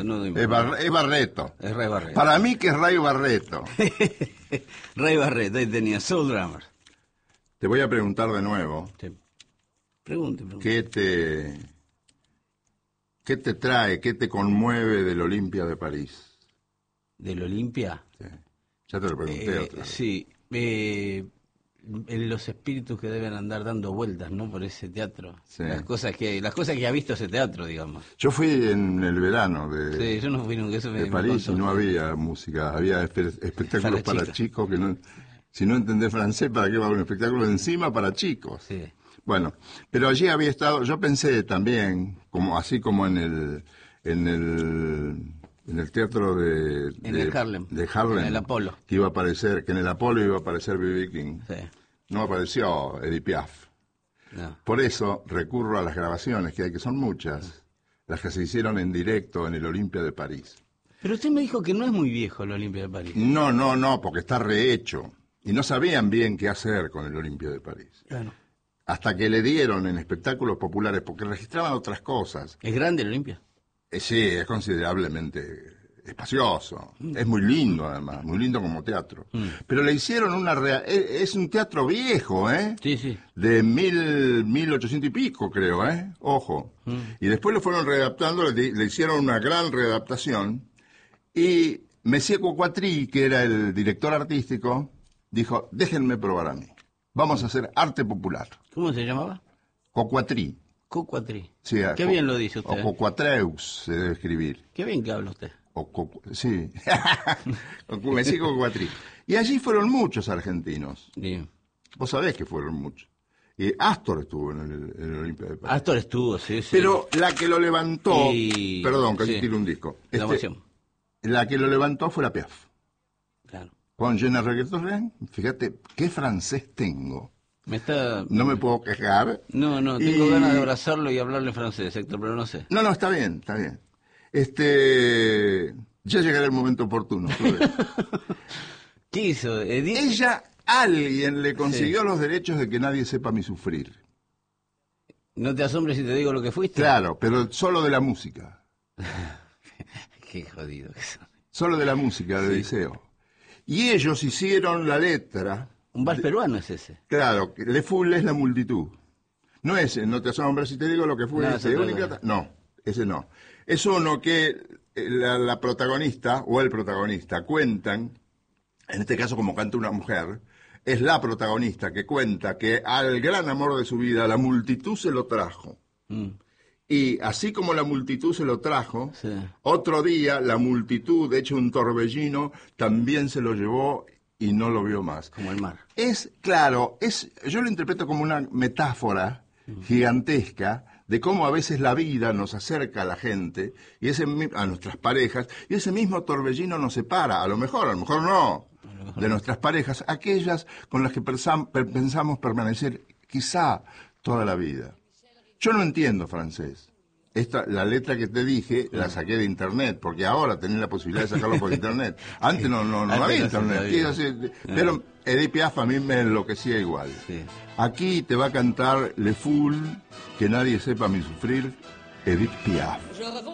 no doy Es Barreto. Es Ray Barreto. Para mí que es Ray Barreto. Ray Barreto, ahí tenía Soul Drummers. Te voy a preguntar de nuevo. Sí. Pregunte. ¿Qué te trae, qué te conmueve del Olimpia de París? ¿Del Olimpia? Sí. Ya te lo pregunté otra vez. Sí. Los espíritus que deben andar dando vueltas, ¿no? Por ese teatro. Sí. Las cosas que ha visto ese teatro, digamos. Yo fui en el verano Sí, yo no fui nunca. Eso de me París contó. y no había música. Había espectáculos para chica. chicos que no... Si no entendés francés, ¿para qué va a un espectáculo encima para chicos? Sí. Bueno, pero allí había estado, yo pensé también, así como en el teatro de Harlem. De Harlem, En el Apolo. que en el Apolo iba a aparecer B.B. King. Sí. No apareció Edith Piaf. No. Por eso recurro a las grabaciones que hay, que son muchas, las que se hicieron en directo en el Olimpia de París. Pero usted me dijo que no es muy viejo el Olimpia de París. No, porque está rehecho. Y no sabían bien qué hacer con el Olimpia de París. Claro. Hasta que le dieron en espectáculos populares, porque registraban otras cosas. ¿Es grande el Olimpia? Sí, es considerablemente espacioso. Es muy lindo, además, muy lindo como teatro. Pero le hicieron es un teatro viejo, ¿eh? Sí. De 1800 y pico, creo, ¿eh? Ojo. Y después lo fueron readaptando, le hicieron una gran readaptación. Y Messier Coquatry, que era el director artístico, dijo, déjenme probar a mí. Vamos a hacer arte popular. ¿Cómo se llamaba? Coquatry. Coquatry. Sí, Qué bien lo dice usted. O Coquatreus se debe escribir. Qué bien que habla usted. Sí. Messier Coquatry. Y allí fueron muchos argentinos. Sí. Vos sabés que fueron muchos. Y Astor estuvo en el Olimpia de París. Astor estuvo, sí. Pero la que lo levantó... Perdón, que sí. tiro un disco. La emoción. La que lo levantó fue la Piaf. Claro. Con Je ne regrette rien. Fíjate qué francés tengo. No me puedo quejar. No, tengo ganas de abrazarlo y hablarle francés, Héctor, pero no sé. No, está bien. Ya llegará el momento oportuno. ¿Qué hizo? Alguien le consiguió los derechos de que nadie sepa mi sufrir. No te asombres si te digo lo que fuiste. Claro, pero solo de la música. Qué jodido que son. Solo de la música del liceo. Y ellos hicieron la letra. Un vals peruano es ese. Claro, Le Foule es la multitud. No ese, no te asombras si te digo lo que fue ese. No, ese no. Es uno que la protagonista o el protagonista cuentan, en este caso como canta una mujer, es la protagonista que cuenta que al gran amor de su vida la multitud se lo trajo. Y así como la multitud se lo trajo, otro día la multitud, hecho un torbellino, también se lo llevó y no lo vio más. Como el mar. Yo lo interpreto como una metáfora gigantesca de cómo a veces la vida nos acerca a la gente, y a nuestras parejas, y ese mismo torbellino nos separa, a lo mejor no, de nuestras parejas, aquellas con las que pensamos permanecer quizá toda la vida. Yo no entiendo francés. La letra que te dije la saqué de internet, porque ahora tenés la posibilidad de sacarlo por internet. Antes no había internet. Pero Edith Piaf a mí me enloquecía igual. Sí. Aquí te va a cantar Le Foule, que nadie sepa mi sufrir, Edith Piaf.